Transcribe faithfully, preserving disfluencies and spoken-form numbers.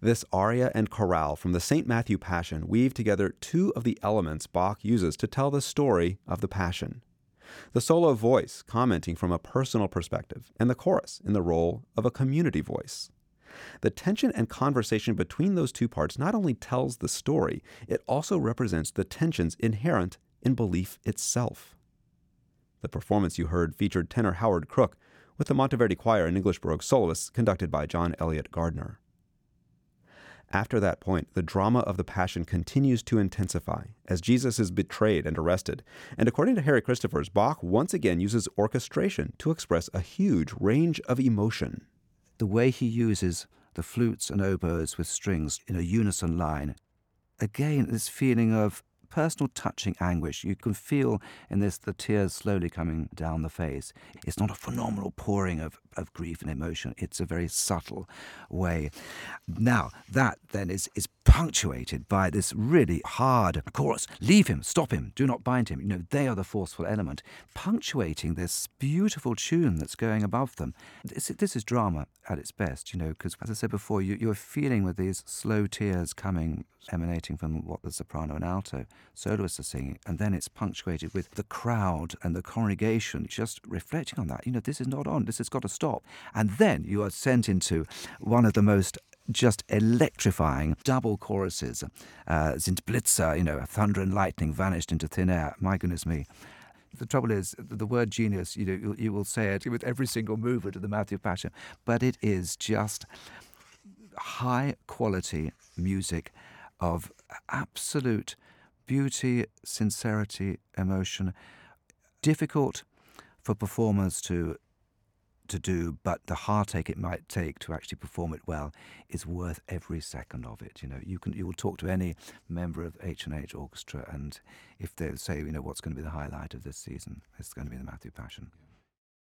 This aria and chorale from the Saint Matthew Passion weave together two of the elements Bach uses to tell the story of the Passion. The solo voice commenting from a personal perspective, and the chorus in the role of a community voice. The tension and conversation between those two parts not only tells the story, it also represents the tensions inherent in belief itself. The performance you heard featured tenor Howard Crook with the Monteverdi Choir and English Baroque soloists conducted by John Elliott Gardner. After that point, the drama of the Passion continues to intensify as Jesus is betrayed and arrested, and according to Harry Christophers, Bach once again uses orchestration to express a huge range of emotion. The way he uses the flutes and oboes with strings in a unison line, again, this feeling of personal touching anguish. You can feel in this the tears slowly coming down the face. It's not a phenomenal pouring of, of grief and emotion. It's a very subtle way. Now, that then is, is punctuated by this really hard chorus. Leave him, stop him, do not bind him. You know, they are the forceful element, punctuating this beautiful tune that's going above them. This, this is drama at its best, you know, because, as I said before, you, you're feeling with these slow tears coming, emanating from what the soprano and alto soloists are singing, and then it's punctuated with the crowd and the congregation just reflecting on that. You know, this is not on, this has got to stop. And then you are sent into one of the most just electrifying double choruses. Uh, Sind Blitzer, you know, thunder and lightning vanished into thin air. My goodness me. The trouble is, the word genius, you know, you, you will say it with every single movement of the Matthew Passion, but it is just high quality music of absolute beauty, sincerity, emotion. Difficult for performers to to do, but the heartache it might take to actually perform it well is worth every second of it. You know, you can you will talk to any member of H and H Orchestra, and if they say, you know, what's going to be the highlight of this season, it's going to be the Matthew Passion.